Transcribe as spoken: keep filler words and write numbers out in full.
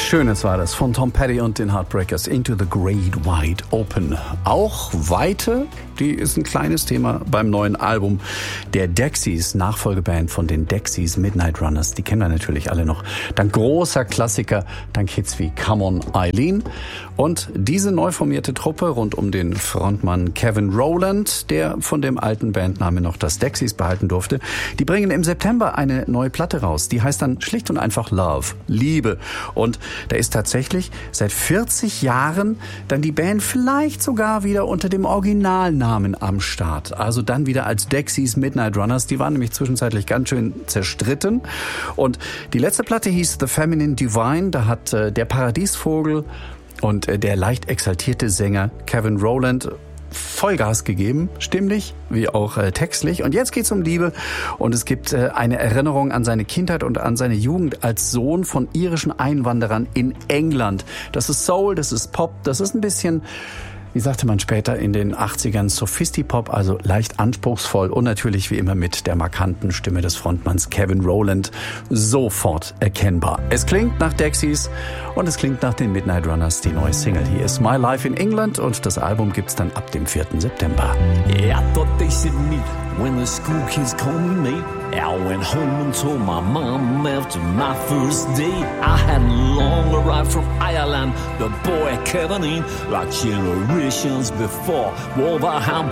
Schönes war das von Tom Petty und den Heartbreakers, Into the Great Wide Open. Auch Weite, die ist ein kleines Thema beim neuen Album der Dexys, Nachfolgeband von den Dexys, Midnight Runners. Die kennen wir natürlich alle noch. Dank großer Klassiker, dank Hits wie Come On Eileen. Und diese neu formierte Truppe rund um den Frontmann Kevin Rowland, der von dem alten Bandnamen noch das Dexys behalten durfte, die bringen im September eine neue Platte raus. Die heißt dann schlicht und einfach Love, Liebe. Und da ist tatsächlich seit vierzig Jahren dann die Band vielleicht sogar wieder unter dem Originalnamen am Start. Also dann wieder als Dexys Midnight Runners. Die waren nämlich zwischenzeitlich ganz schön zerstritten. Und die letzte Platte hieß The Feminine Divine. Da hat äh, der Paradiesvogel und äh, der leicht exaltierte Sänger Kevin Rowland Vollgas gegeben, stimmlich wie auch äh, textlich. Und jetzt geht's um Liebe und es gibt äh, eine Erinnerung an seine Kindheit und an seine Jugend als Sohn von irischen Einwanderern in England. Das ist Soul, das ist Pop, das ist ein bisschen, wie sagte man später in den achtzigern, Sophistipop, also leicht anspruchsvoll und natürlich wie immer mit der markanten Stimme des Frontmanns Kevin Rowland sofort erkennbar. Es klingt nach Dexys und es klingt nach den Midnight Runners, die neue Single. Hier ist My Life in England und das Album gibt's dann ab dem vierten September. Yeah, I thought they said meet when the school kids called me mate. I went home and told my mom after my first day I hadn't long arrived from Ireland. The boy Kevin in, like generations before, Wolverhampton.